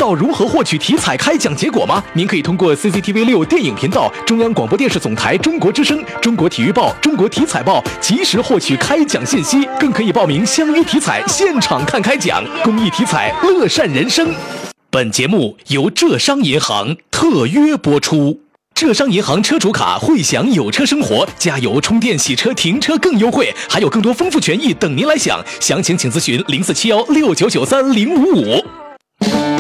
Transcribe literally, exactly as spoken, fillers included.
道如何获取体彩开奖结果吗？您可以通过 C C T V 六电影频道、中央广播电视总台中国之声、中国体育报、中国体彩报及时获取开奖信息，更可以报名相约体彩现场看开奖，公益体彩，乐善人生。本节目由浙商银行特约播出。浙商银行车主卡会享有车生活，加油、充电、洗车、停车更优惠，还有更多丰富权益等您来享。详情请咨询零四七幺六九九三零五五。